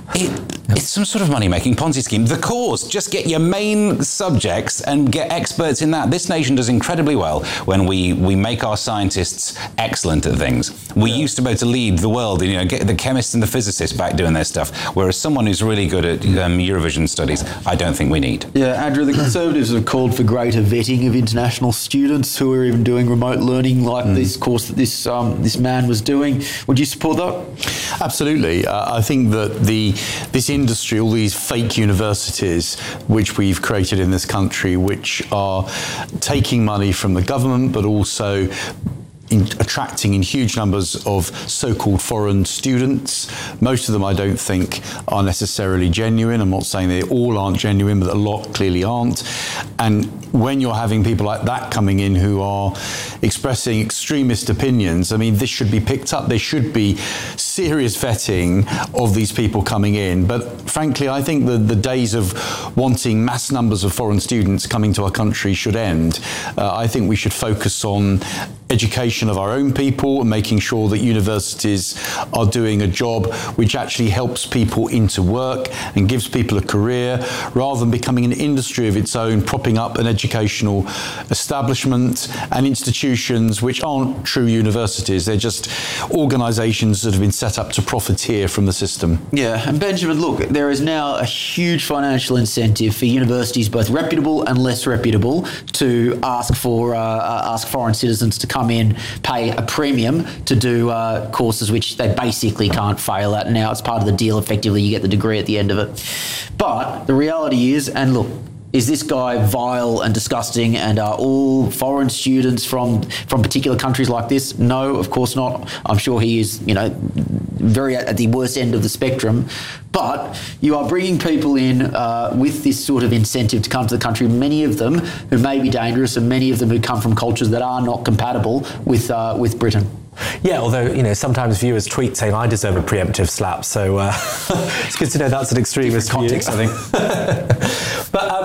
it it's some sort of money-making Ponzi scheme. The cause, just get your main subjects and get experts in that. This nation does incredibly well when we, we make our scientists excellent at things. We yeah. used to be able to lead the world, and, you know, get the chemists and the physicists back doing their stuff, whereas someone who's really good at um, Eurovision Studies, I don't think we need. Yeah, Andrew, the Conservatives have called for greater vetting of international students who are even doing remote learning like mm. this course that this um, this man was doing. Would you support that? Absolutely. Uh, I think that the this industry, all these fake universities which we've created in this country, which are taking money from the government, but also in attracting in huge numbers of so-called foreign students. Most of them I don't think are necessarily genuine. I'm not saying they all aren't genuine, but a lot clearly aren't. And when you're having people like that coming in who are expressing extremist opinions, I mean, this should be picked up. There should be serious vetting of these people coming in. But frankly, I think the, the days of wanting mass numbers of foreign students coming to our country should end. Uh, I think we should focus on education of our own people and making sure that universities are doing a job which actually helps people into work and gives people a career, rather than becoming an industry of its own, propping up an educational establishment and institutions which aren't true universities. They're just organisations that have been set up to profiteer from the system. Yeah, and Benjamin, look, there is now a huge financial incentive for universities, both reputable and less reputable, to ask for uh, ask foreign citizens to come in, pay a premium to do uh, courses which they basically can't fail at. Now it's part of the deal. Effectively, you get the degree at the end of it. But the reality is, and look, is this guy vile and disgusting, and are all foreign students from from particular countries like this? No, of course not. I'm sure he is, you know, very at the worst end of the spectrum. But you are bringing people in uh, with this sort of incentive to come to the country, many of them who may be dangerous, and many of them who come from cultures that are not compatible with uh, with Britain. Yeah, although, you know, sometimes viewers tweet saying I deserve a preemptive slap, so uh, it's good to know that's an extremest view. Context, I think. But um,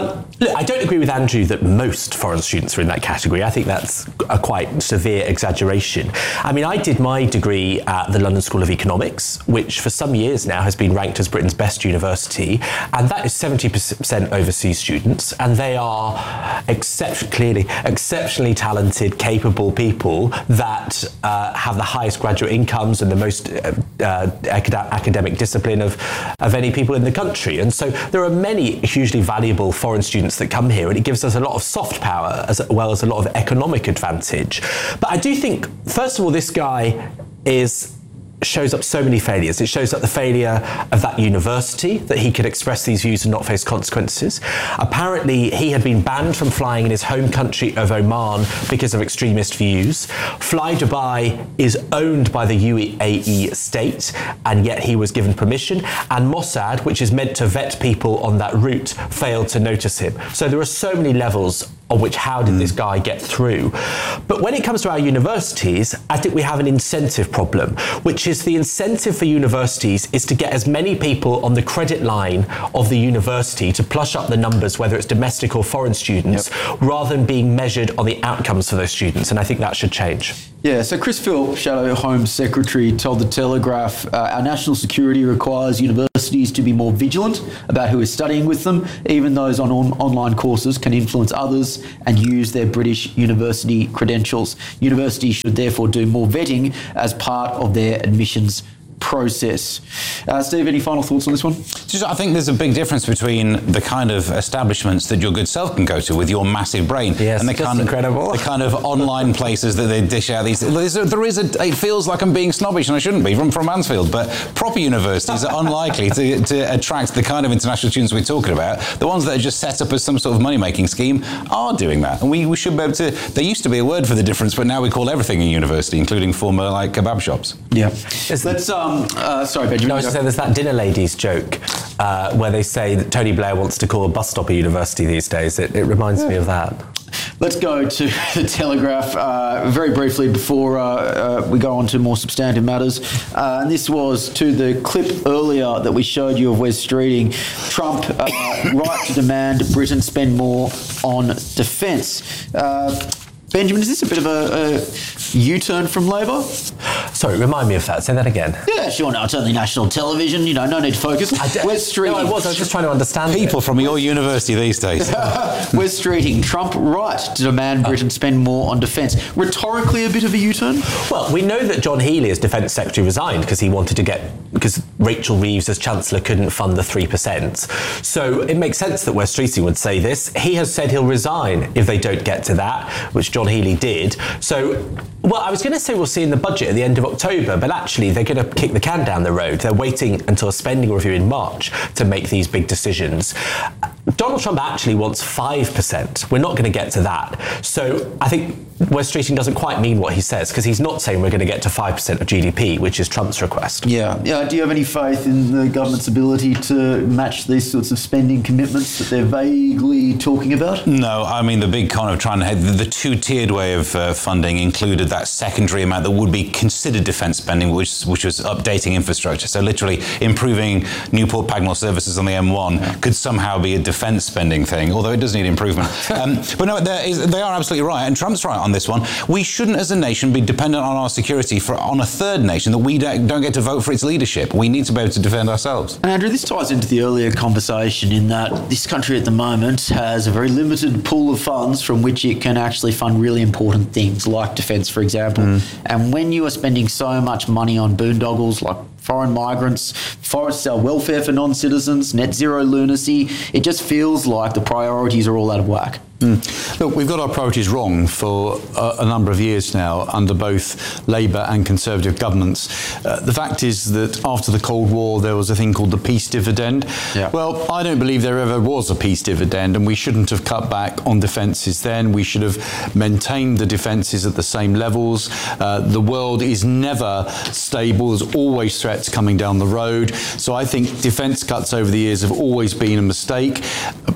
Um, look, I don't agree with Andrew that most foreign students are in that category. I think that's a quite severe exaggeration. I mean, I did my degree at the London School of Economics, which for some years now has been ranked as Britain's best university, and that is seventy percent overseas students, and they are exception- clearly exceptionally talented, capable people that uh, have the highest graduate incomes and the most uh, uh, acad- academic discipline of, of any people in the country. And so there are many hugely valuable foreign students that come here, and it gives us a lot of soft power as well as a lot of economic advantage. But I do think, first of all, this guy is shows up so many failures. It shows up the failure of that university, that he could express these views and not face consequences. Apparently, he had been banned from flying in his home country of Oman because of extremist views. Fly Dubai is owned by the U A E state, and yet he was given permission. And Mossad, which is meant to vet people on that route, failed to notice him. So there are so many levels on which how did this guy get through. But when it comes to our universities, I think we have an incentive problem, which is the incentive for universities is to get as many people on the credit line of the university to plush up the numbers, whether it's domestic or foreign students, yep. rather than being measured on the outcomes for those students. And I think that should change. Yeah, so Chris Philp, Shadow Home Secretary, told The Telegraph, uh, our national security requires universities to be more vigilant about who is studying with them. Even those on, on online courses can influence others and use their British university credentials. Universities should therefore do more vetting as part of their admissions process. Uh, Steve, any final thoughts on this one? Just, I think there's a big difference between the kind of establishments that your good self can go to with your massive brain yes, and the kind of incredible. the kind of online places that they dish out these. There's a, there is a. It feels like I'm being snobbish, and I shouldn't be from from Mansfield. But proper universities are unlikely to, to attract the kind of international students we're talking about. The ones that are just set up as some sort of money making scheme are doing that, and we, we should be able to. There used to be a word for the difference, but now we call everything a university, including former like kebab shops. Yeah. Let's um. Uh, sorry, Benjamin. No, I was going to say there's that dinner ladies joke uh, where they say that Tony Blair wants to call a bus stop a university these days. It, it reminds yeah. me of that. Let's go to The Telegraph uh, very briefly before uh, uh, we go on to more substantive matters. Uh, and this was to the clip earlier that we showed you of Wes Streeting. Trump, uh, right to demand Britain spend more on defence. Uh, Benjamin, is this a bit of a, a U-turn from Labor? Sorry, remind me of that. Say that again. Yeah, sure. No, it's only national television. You know, no need to focus. Wes Streeting. No, I was. I was just trying to understand People it. from your university these days. Wes Streeting. Trump right to demand Britain spend more on defence. Rhetorically, a bit of a U-turn? Well, we know that John Healey, as Defence Secretary, resigned because he wanted to get... because Rachel Reeves, as Chancellor, couldn't fund the three percent. So it makes sense that Wes Streeting would say this. He has said he'll resign if they don't get to that, which John Healey did. So, well, I was going to say we'll see in the budget at the end of October, but actually they're going to kick the can down the road. They're waiting until a spending review in March to make these big decisions. Donald Trump actually wants five percent. We're not going to get to that. So I think Wes Streeting doesn't quite mean what he says, because he's not saying we're going to get to five percent of G D P, which is Trump's request. Yeah. Yeah. Do you have any faith in the government's ability to match these sorts of spending commitments that they're vaguely talking about? No. I mean, the big kind of trying to head, the, the two-tiered way of uh, funding included that secondary amount that would be considered defence spending, which, which was updating infrastructure. So literally improving Newport Pagnell services on the M one yeah. could somehow be a defence spending thing, although it does need improvement. um, but no, is, they are absolutely right, and Trump's right on this one. We shouldn't, as a nation, be dependent on our security for on a third nation that we don't, don't get to vote for its leadership. We need to be able to defend ourselves. And Andrew, this ties into the earlier conversation in that this country at the moment has a very limited pool of funds from which it can actually fund really important things like defence, for example. Mm. And when you are spending so much money on boondoggles like foreign migrants, forest cell welfare for non-citizens, net zero lunacy, it just feels like the priorities are all out of whack. Mm. Look, we've got our priorities wrong for a, a number of years now under both Labour and Conservative governments. Uh, the fact is that after the Cold War, there was a thing called the peace dividend. Yeah. Well, I don't believe there ever was a peace dividend, and we shouldn't have cut back on defences then. We should have maintained the defences at the same levels. Uh, the world is never stable. There's always threats coming down the road. So I think defence cuts over the years have always been a mistake.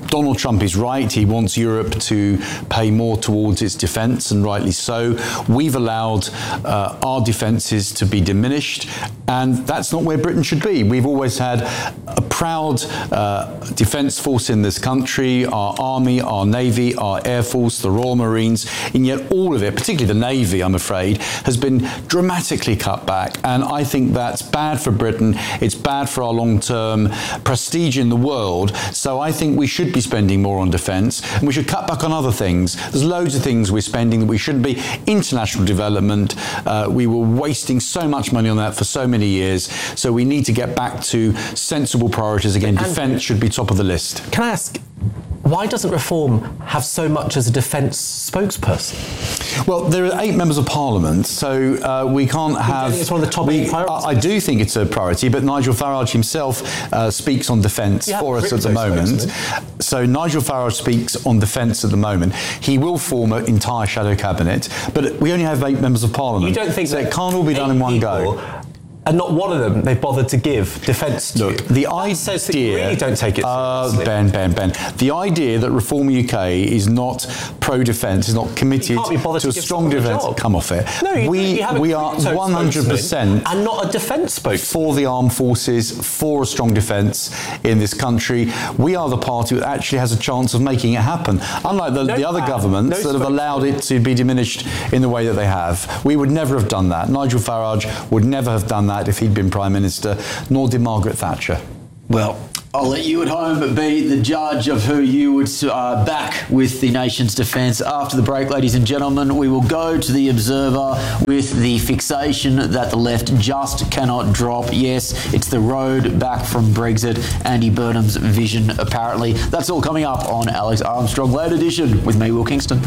Donald Trump is right. He wants Europe to pay more towards its defence, and rightly so. We've allowed uh, our defences to be diminished, and that's not where Britain should be. We've always had a proud uh, defence force in this country, our army, our navy, our air force, the Royal Marines, and yet all of it, particularly the navy, I'm afraid, has been dramatically cut back, and I think that's bad for Britain. It's bad for our long-term prestige in the world. So I think we should be spending more on defence, and we should cut back on other things. There's loads of things we're spending that we shouldn't be. International development, uh, we were wasting so much money on that for so many years. So we need to get back to sensible priorities again. Defence should be top of the list. Can I ask, why doesn't Reform have so much as a defence spokesperson? Well, there are eight members of Parliament, so uh, we can't have... It's one of the top we, eight priorities. I, I do think it's a priority, but Nigel Farage himself uh, speaks on defence for us at the moment. So Nigel Farage speaks on defence at the moment. He will form an entire shadow cabinet, but we only have eight members of Parliament. You don't think so that it can't all be done in one go? And not one of them they've bothered to give defence to. Look, the idea... says that you really don't take it seriously. Uh, Ben, Ben, Ben. The idea that Reform U K is not pro-defence, is not committed be bothered to to a give strong someone a defence... job. Come off it. No, you, we you have a we are crypto one hundred percent... And not a defence spokesman. For the armed forces, for a strong defence in this country. We are the party that actually has a chance of making it happen. Unlike the, No the other plan, governments no that have allowed it to be diminished in the way that they have. We would never have done that. Nigel Farage would never have done that if he'd been Prime Minister, nor did Margaret Thatcher. Well, I'll let you at home be the judge of who you would uh, back with the nation's defence. After the break, ladies and gentlemen, we will go to the Observer with the fixation that the left just cannot drop. Yes, it's the road back from Brexit, Andy Burnham's vision, apparently. That's all coming up on Alex Armstrong Late Edition with me, Will Kingston.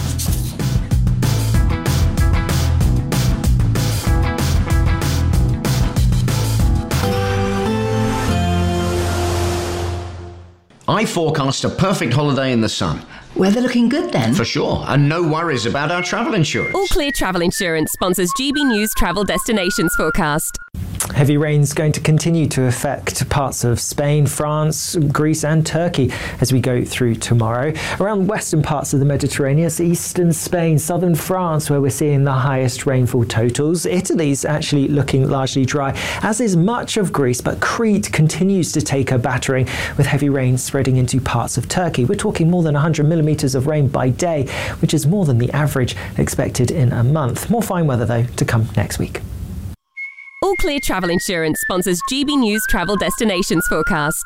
I forecast a perfect holiday in the sun. Weather looking good then? For sure, and no worries about our travel insurance. All Clear Travel Insurance sponsors G B News Travel Destinations Forecast. Heavy rains going to continue to affect parts of Spain, France, Greece and Turkey as we go through tomorrow. Around western parts of the Mediterranean, eastern Spain, southern France, where we're seeing the highest rainfall totals. Italy's actually looking largely dry, as is much of Greece, but Crete continues to take a battering with heavy rain spreading into parts of Turkey. We're talking more than one hundred millimetres of rain by day, which is more than the average expected in a month. More fine weather, though, to come next week. All Clear Travel Insurance sponsors G B News Travel Destinations Forecast.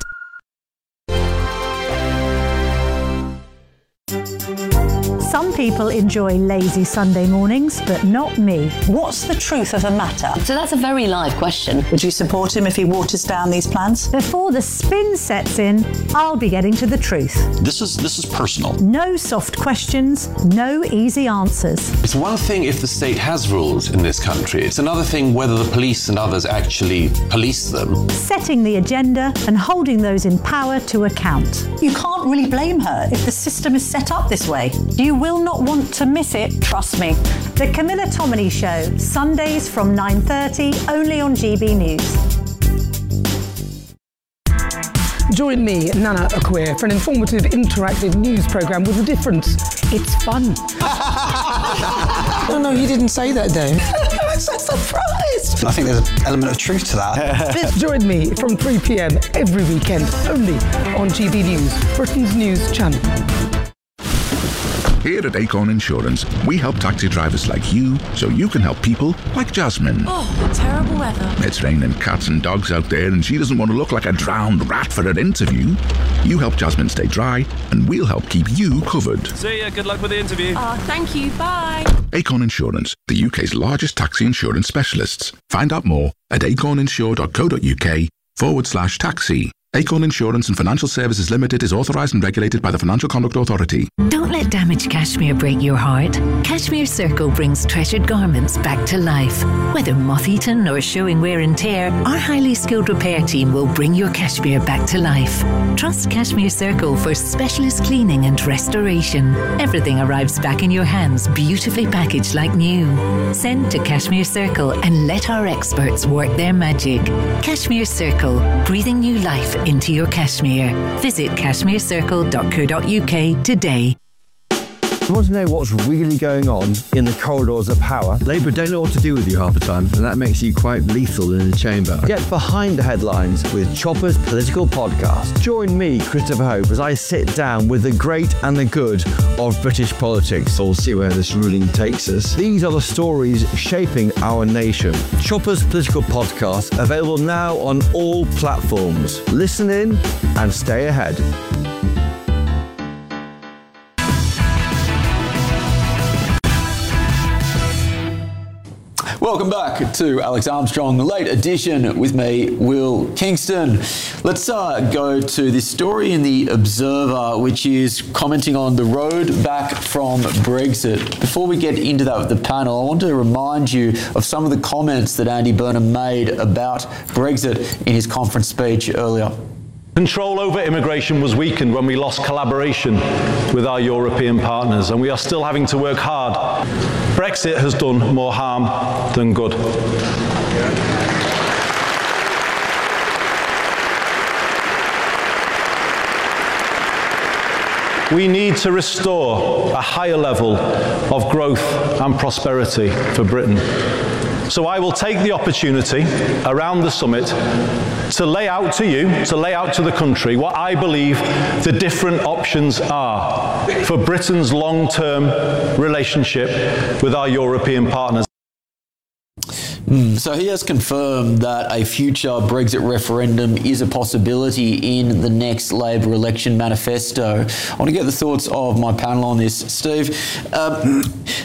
Some people enjoy lazy Sunday mornings, but not me. What's the truth of the matter? So that's a very live question. Would you support him if he waters down these plans? Before the spin sets in, I'll be getting to the truth. This is this is personal. No soft questions, no easy answers. It's one thing if the state has rules in this country. It's another thing whether the police and others actually police them. Setting the agenda and holding those in power to account. You can't really blame her if the system is set up this way. You will not want to miss it, trust me. The Camilla Tominey Show, Sundays from nine thirty, only on G B News. Join me, Nana Akweer, for an informative, interactive news programme with a difference. It's fun. No, no, he didn't say that, Dave. I'm so surprised. I think there's an element of truth to that. Join me from three p.m. every weekend, only on G B News, Britain's news channel. Here at Acorn Insurance, we help taxi drivers like you so you can help people like Jasmine. Oh, terrible weather. It's raining cats and dogs out there and she doesn't want to look like a drowned rat for her interview. You help Jasmine stay dry and we'll help keep you covered. See ya, good luck with the interview. Oh, thank you, bye. Acorn Insurance, the U K's largest taxi insurance specialists. Find out more at acorninsure.co.uk forward slash taxi. Acorn Insurance and Financial Services Limited is authorised and regulated by the Financial Conduct Authority. Don't let damaged cashmere break your heart. Cashmere Circle brings treasured garments back to life. Whether moth-eaten or showing wear and tear, our highly skilled repair team will bring your cashmere back to life. Trust Cashmere Circle for specialist cleaning and restoration. Everything arrives back in your hands, beautifully packaged like new. Send to Cashmere Circle and let our experts work their magic. Cashmere Circle, breathing new life into your cashmere. Visit cashmere circle dot co dot uk today. You want to know what's really going on in the corridors of power? Labour don't know what to do with you half the time, and that makes you quite lethal in the chamber. Get behind the headlines with Chopper's Political Podcast. Join me, Christopher Hope, as I sit down with the great and the good of British politics. We'll see where this ruling takes us. These are the stories shaping our nation. Chopper's Political Podcast, available now on all platforms. Listen in and stay ahead. Welcome back to Alex Armstrong, late edition with me, Will Kingston. Let's uh, go to this story in The Observer, which is commenting on the road back from Brexit. Before we get into that with the panel, I want to remind you of some of the comments that Andy Burnham made about Brexit in his conference speech earlier. Control over immigration was weakened when we lost collaboration with our European partners, and we are still having to work hard. Brexit has done more harm than good. We need to restore a higher level of growth and prosperity for Britain. So I will take the opportunity around the summit to lay out to you, to lay out to the country what I believe the different options are for Britain's long-term relationship with our European partners. Mm, so he has confirmed that a future Brexit referendum is a possibility in the next Labor election manifesto. I want to get the thoughts of my panel on this. Steve, um,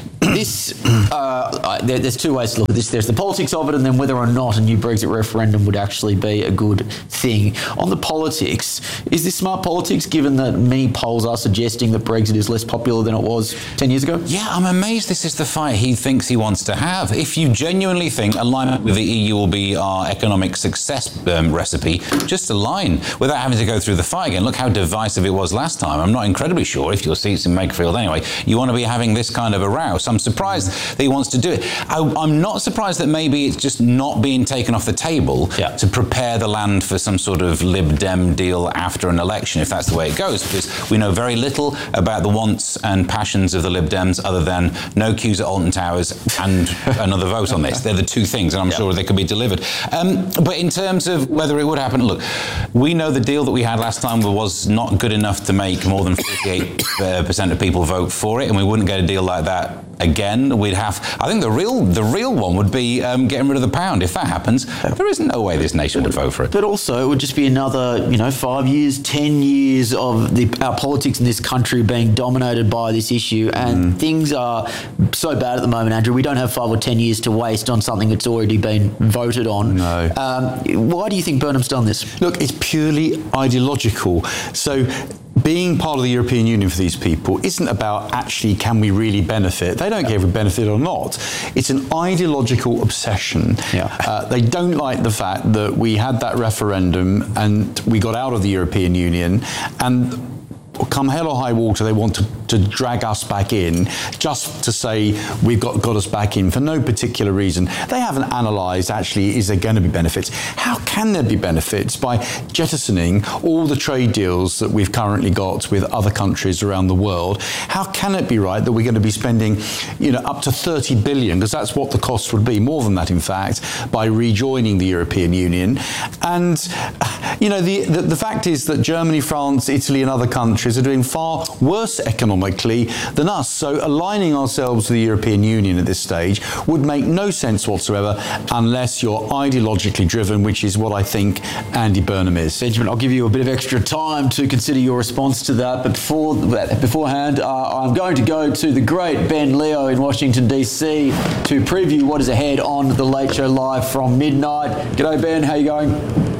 this uh, there, there's two ways to look at this. There's the politics of it, and then whether or not a new Brexit referendum would actually be a good thing. On the politics, is this smart politics, given that many polls are suggesting that Brexit is less popular than it was ten years ago? Yeah, I'm amazed this is the fight he thinks he wants to have. If you genuinely think alignment with the E U will be our economic success um, recipe, just align without having to go through the fight again. Look how divisive it was last time. I'm not incredibly sure if your seat's in Makerfield anyway, you want to be having this kind of a row. So I'm surprised that he wants to do it. I, I'm not surprised that maybe it's just not being taken off the table yeah. to prepare the land for some sort of Lib Dem deal after an election, if that's the way it goes, because we know very little about the wants and passions of the Lib Dems other than no queues at Alton Towers and another vote on this. They're the two things, and I'm yeah. sure they could be delivered. Um, but in terms of whether it would happen, look, we know the deal that we had last time was not good enough to make more than forty-eight percent of people vote for it, and we wouldn't get a deal like that again. We'd have, I think the real the real one would be um, getting rid of the pound. If that happens, there is no way this nation would vote for it. But also, it would just be another, you know, five years, ten years of the, our politics in this country being dominated by this issue, and mm. things are so bad at the moment, Andrew. We don't have five or ten years to waste on something that's already been voted on. No. Um, why do you think Burnham's done this? Look, it's purely ideological. So being part of the European Union for these people isn't about actually can we really benefit. They don't care if we benefit or not. It's an ideological obsession. Yeah. Uh, they don't like the fact that we had that referendum and we got out of the European Union, and come hell or high water, they want to, to drag us back in just to say we've got, got us back in for no particular reason. They haven't analysed, actually, is there going to be benefits? How can there be benefits by jettisoning all the trade deals that we've currently got with other countries around the world? How can it be right that we're going to be spending, you know, up to thirty billion, because that's what the cost would be, more than that, in fact, by rejoining the European Union? And, you know, the, the, the fact is that Germany, France, Italy and other countries are doing far worse economically than us. So aligning ourselves to the European Union at this stage would make no sense whatsoever unless you're ideologically driven, which is what I think Andy Burnham is. Benjamin, I'll give you a bit of extra time to consider your response to that. But before beforehand, uh, I'm going to go to the great Ben Leo in Washington, D C to preview what is ahead on The Late Show Live from midnight. G'day, Ben. How you going?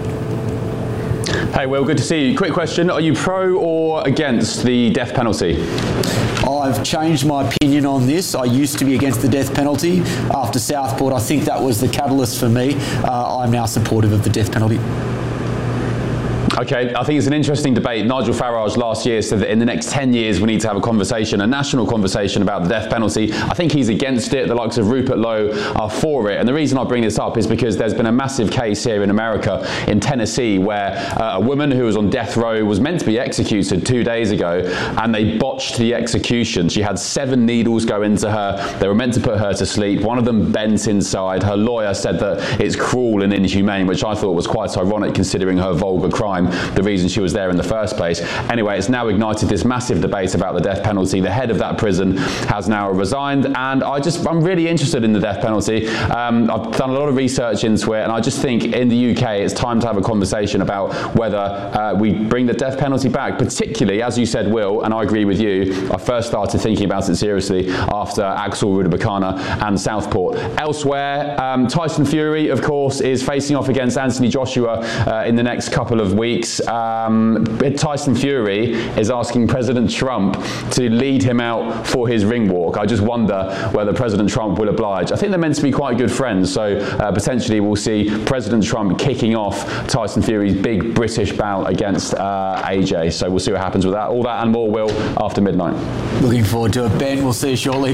Hey, Will, good to see you. Quick question, are you pro or against the death penalty? I've changed my opinion on this. I used to be against the death penalty. After Southport, I think that was the catalyst for me. Uh, I'm now supportive of the death penalty. Okay, I think it's an interesting debate. Nigel Farage last year said that in the next ten years we need to have a conversation, a national conversation about the death penalty. I think he's against it. The likes of Rupert Lowe are for it. And the reason I bring this up is because there's been a massive case here in America, in Tennessee, where uh, a woman who was on death row was meant to be executed two days ago, and they botched the execution. She had seven needles go into her. They were meant to put her to sleep. One of them bent inside. Her lawyer said that it's cruel and inhumane, which I thought was quite ironic considering her vulgar crime, the reason she was there in the first place. Anyway, it's now ignited this massive debate about the death penalty. The head of that prison has now resigned, and I just, I'm really interested in the death penalty. Um, I've done a lot of research into it, and I just think in the U K it's time to have a conversation about whether uh, we bring the death penalty back, particularly, as you said, Will, and I agree with you, I first started thinking about it seriously after Axel Rudabakana and Southport. Elsewhere, um, Tyson Fury, of course, is facing off against Anthony Joshua uh, in the next couple of weeks. Um, Tyson Fury is asking President Trump to lead him out for his ring walk. I just wonder whether President Trump will oblige. I think they're meant to be quite good friends, so uh, potentially we'll see President Trump kicking off Tyson Fury's big British bout against uh, A J. So we'll see what happens with that. All that and more, Will, after midnight. Looking forward to it, Ben. We'll see you shortly.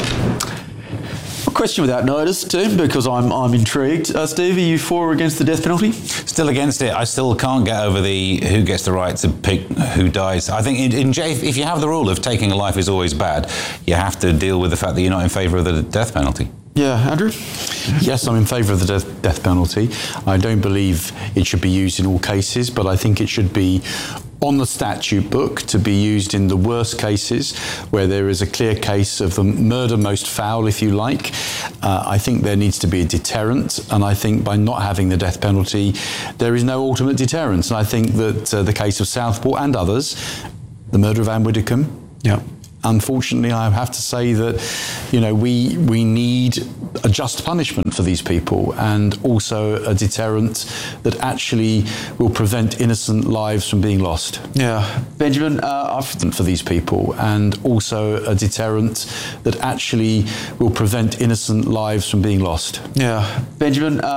A question without notice, too, because I'm I'm intrigued. Uh, Steve, are you for or against the death penalty? Still against it. I still can't get over the who gets the right to pick who dies. I think in, in if you have the rule of taking a life is always bad, you have to deal with the fact that you're not in favour of the death penalty. Yeah, Andrew? Yes, I'm in favour of the death, death penalty. I don't believe it should be used in all cases, but I think it should be on the statute book to be used in the worst cases where there is a clear case of the murder most foul, if you like. Uh, I think there needs to be a deterrent, and I think by not having the death penalty, there is no ultimate deterrent. And I think that uh, the case of Southport and others, the murder of Anne Widdecombe, yeah. Unfortunately, I have to say that, you know, we we need a just punishment for these people, and also a deterrent that actually will prevent innocent lives from being lost. Yeah, Benjamin, uh, I've... for these people, and also a deterrent that actually will prevent innocent lives from being lost. Yeah, Benjamin. Uh...